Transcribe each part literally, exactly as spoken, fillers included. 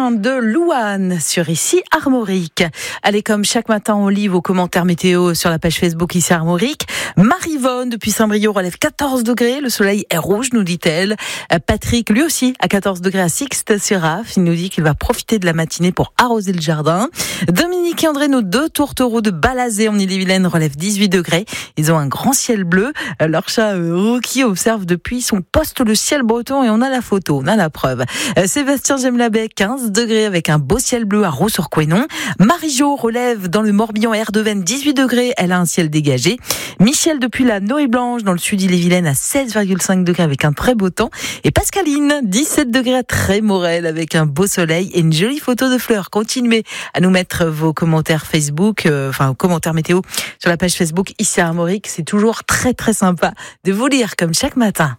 matin de Louane sur Ici Armorique. Allez, comme chaque matin, on lit vos commentaires météo sur la page Facebook Ici Armorique. Marie-Vonne, depuis Saint-Brieuc, relève quatorze degrés. Le soleil est rouge, nous dit-elle. Patrick, lui aussi, à quatorze degrés à Sixte-sur-Raph. Il nous dit qu'il va profiter de la matinée pour arroser le jardin. Dominique et André, nos deux tourtereaux de Balazé en Ille-et-Vilaine, relèvent dix-huit degrés. Ils ont un grand ciel bleu. Leur chat euh, Rookie observe depuis son poste le ciel breton et on a la photo, on a la preuve. Euh, Sébastien Gemlabet, quinze degrés avec un beau ciel bleu à Roux-sur-Couesnon. Marie-Jo relève dans le Morbihan et Erdeven, dix-huit degrés, elle a un ciel dégagé. Michel depuis la Noé-Blanche dans le sud Ille-et-Vilaine à seize virgule cinq degrés avec un très beau temps. Et Pascaline, dix-sept degrés à Trémorel avec un beau soleil et une jolie photo de fleurs. Continuez à nous mettre vos commentaires Facebook, euh, enfin commentaires météo sur la page Facebook Ici Armorique. C'est toujours très très sympa de vous lire comme chaque matin.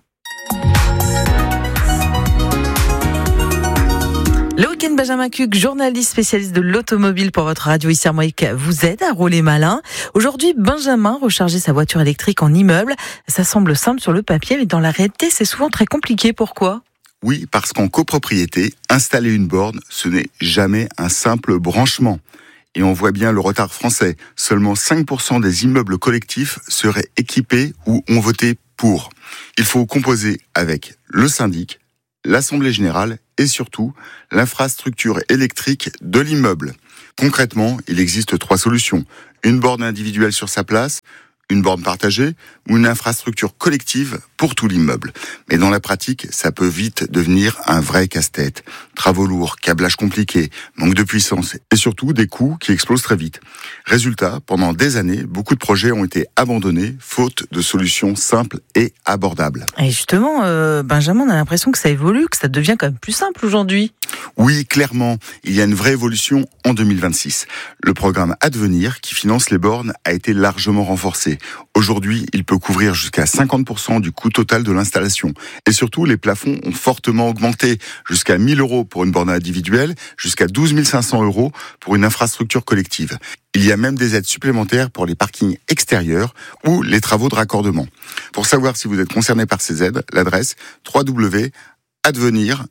Le week-end, Benjamin Cuc, journaliste spécialiste de l'automobile pour votre radio Ici Armorique, vous aide à rouler malin. Aujourd'hui, Benjamin recharger sa voiture électrique en immeuble. Ça semble simple sur le papier, mais dans la réalité, c'est souvent très compliqué. Pourquoi ? Oui, parce qu'en copropriété, installer une borne, ce n'est jamais un simple branchement. Et on voit bien le retard français. Seulement cinq pour cent des immeubles collectifs seraient équipés ou ont voté pour. Il faut composer avec le syndic, l'assemblée générale et surtout l'infrastructure électrique de l'immeuble. Concrètement, il existe trois solutions. Une borne individuelle sur sa place, une borne partagée ou une infrastructure collective pour tout l'immeuble. Mais dans la pratique, ça peut vite devenir un vrai casse-tête. Travaux lourds, câblage compliqué, manque de puissance et surtout des coûts qui explosent très vite. Résultat, pendant des années, beaucoup de projets ont été abandonnés faute de solutions simples et abordables. Et justement, euh, Benjamin, on a l'impression que ça évolue, que ça devient quand même plus simple aujourd'hui. Oui, clairement, il y a une vraie évolution en deux mille vingt-six. Le programme Advenir, qui finance les bornes, a été largement renforcé. Aujourd'hui, il peut couvrir jusqu'à cinquante pour cent du coût total de l'installation. Et surtout, les plafonds ont fortement augmenté, jusqu'à mille euros pour une borne individuelle, jusqu'à douze mille cinq cents euros pour une infrastructure collective. Il y a même des aides supplémentaires pour les parkings extérieurs ou les travaux de raccordement. Pour savoir si vous êtes concerné par ces aides, l'adresse w w w point advenir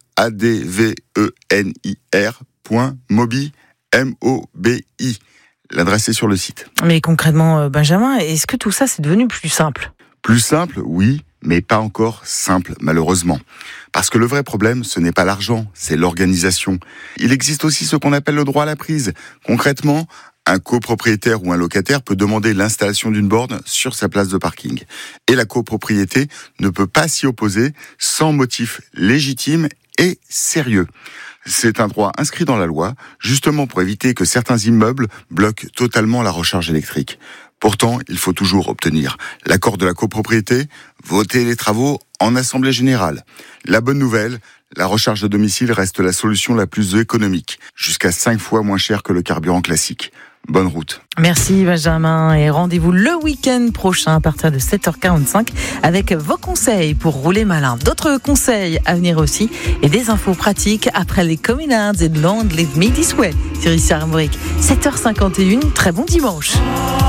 point mobi. M O B I. L'adresse est sur le site. Mais concrètement, Benjamin, est-ce que tout ça, c'est devenu plus simple ? Plus simple, oui, mais pas encore simple, malheureusement. Parce que le vrai problème, ce n'est pas l'argent, c'est l'organisation. Il existe aussi ce qu'on appelle le droit à la prise. Concrètement, un copropriétaire ou un locataire peut demander l'installation d'une borne sur sa place de parking. Et la copropriété ne peut pas s'y opposer sans motif légitime et sérieux. C'est un droit inscrit dans la loi, justement pour éviter que certains immeubles bloquent totalement la recharge électrique. Pourtant, il faut toujours obtenir l'accord de la copropriété, voter les travaux en assemblée générale. La bonne nouvelle, la recharge à domicile reste la solution la plus économique, jusqu'à cinq fois moins cher que le carburant classique. Bonne route. Merci Benjamin et rendez-vous le week-end prochain à partir de sept heures quarante-cinq avec vos conseils pour rouler malin. D'autres conseils à venir aussi et des infos pratiques après les Communards et Don't Leave Me This Way sur Ici Armorique. sept heures cinquante et une, très bon dimanche.